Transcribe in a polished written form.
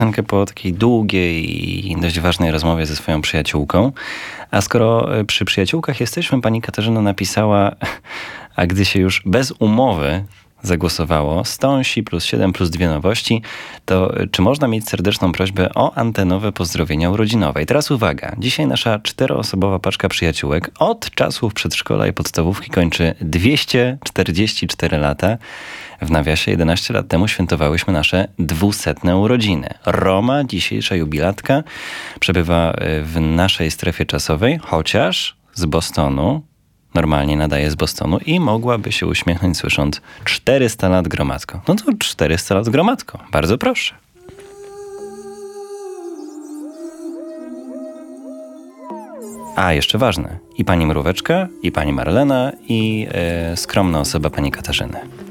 Po takiej długiej i dość ważnej rozmowie ze swoją przyjaciółką. A skoro przy przyjaciółkach jesteśmy, pani Katarzyna napisała, a gdy się już bez umowy zagłosowało, stąsi plus 7 plus 2 nowości, to czy można mieć serdeczną prośbę o antenowe pozdrowienia urodzinowe? I teraz uwaga, dzisiaj nasza 4-osobowa paczka przyjaciółek od czasów przedszkola i podstawówki kończy 244 lata. W nawiasie 11 lat temu świętowałyśmy nasze 200. urodziny. Roma, dzisiejsza jubilatka, przebywa w naszej strefie czasowej, chociaż z Bostonu, normalnie nadaje z Bostonu i mogłaby się uśmiechnąć słysząc 400 lat gromadko. No to 400 lat gromadko. Bardzo proszę. A, jeszcze ważne. I pani Mróweczka, i pani Marlena, i skromna osoba pani Katarzyny.